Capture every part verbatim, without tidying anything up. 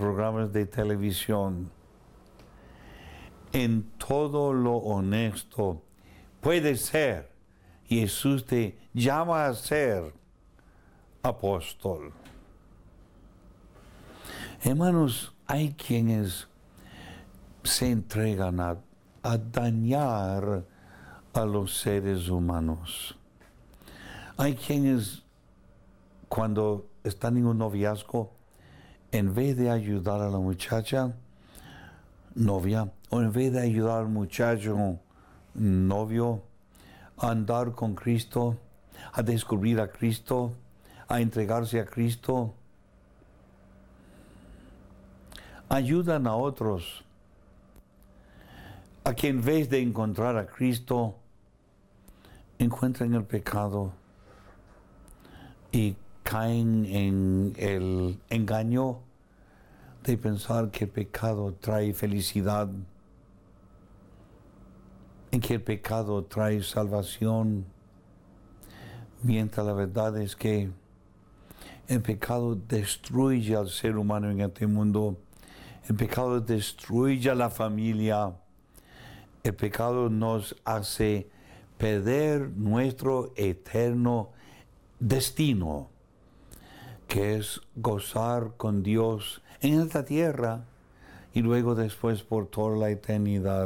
programas de televisión, en todo lo honesto, puede ser, Jesús te llama a ser apóstol. Hermanos, hay quienes se entregan a, a dañar a los seres humanos. Hay quienes, cuando están en un noviazgo, en vez de ayudar a la muchacha novia, o en vez de ayudar al muchacho novio a andar con Cristo, a descubrir a Cristo, a entregarse a Cristo, ayudan a otros a que en vez de encontrar a Cristo, encuentren el pecado y caen en el engaño de pensar que el pecado trae felicidad, en que el pecado trae salvación, mientras la verdad es que el pecado destruye al ser humano en este mundo. El pecado destruye a la familia. El pecado nos hace perder nuestro eterno destino, que es gozar con Dios en esta tierra y luego después por toda la eternidad.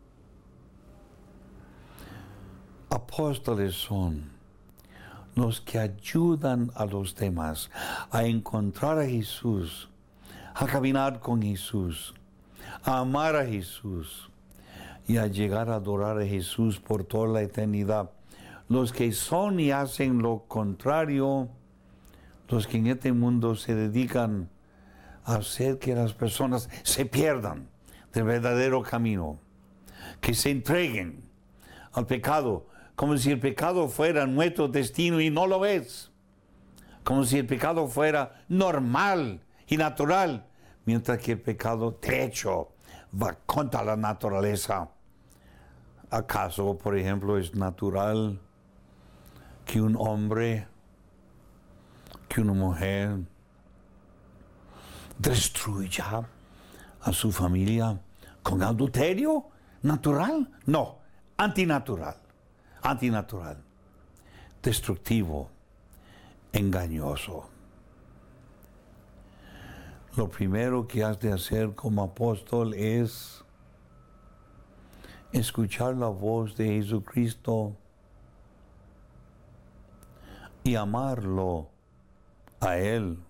Apóstoles son los que ayudan a los demás a encontrar a Jesús, a caminar con Jesús, a amar a Jesús y a llegar a adorar a Jesús por toda la eternidad. Los que son y hacen lo contrario, los que en este mundo se dedican a hacer que las personas se pierdan del verdadero camino, que se entreguen al pecado, como si el pecado fuera nuestro destino y no lo es, como si el pecado fuera normal y natural, mientras que el pecado, de hecho, va contra la naturaleza. ¿Acaso, por ejemplo, es natural que un hombre, que una mujer destruya a su familia con adulterio? ¿Natural? No, antinatural, antinatural, destructivo, engañoso. Lo primero que has de hacer como apóstol es escuchar la voz de Jesucristo y amarlo a Él.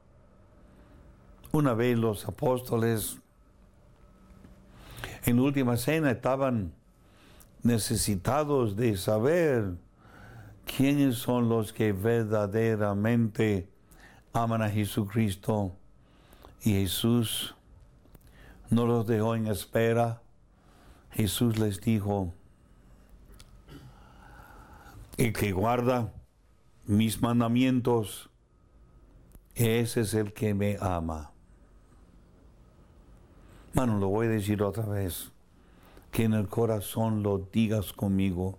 Una vez los apóstoles en la última cena estaban necesitados de saber quiénes son los que verdaderamente aman a Jesucristo. Y Jesús no los dejó en espera. Jesús les dijo: el que guarda mis mandamientos, ese es el que me ama. Bueno, lo voy a decir otra vez, que en el corazón lo digas conmigo.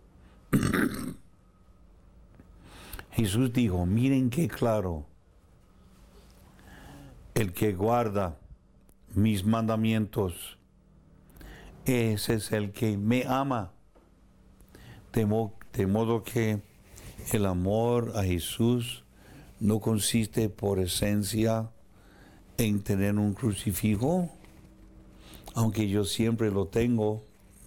Jesús dijo: miren qué claro, el que guarda mis mandamientos, ese es el que me ama. De, mo de modo que el amor a Jesús no consiste por esencia en tener un crucifijo, aunque yo siempre lo tengo.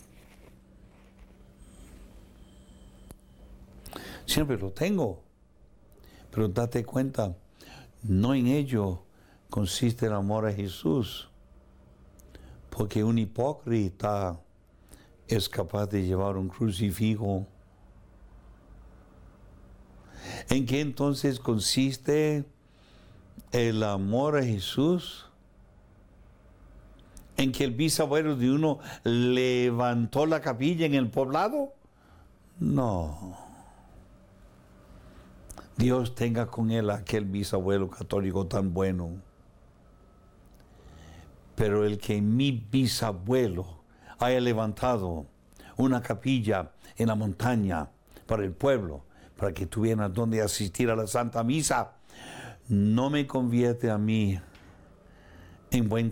Siempre lo tengo. Pero date cuenta, no en ello consiste el amor a Jesús, porque un hipócrita es capaz de llevar un crucifijo. ¿En qué entonces consiste el amor a Jesús? ¿En que el bisabuelo de uno levantó la capilla en el poblado? No. Dios tenga con él aquel bisabuelo católico tan bueno. Pero el que mi bisabuelo haya levantado una capilla en la montaña para el pueblo, para que tuvieran donde asistir a la Santa Misa, no me convierte a mí en buen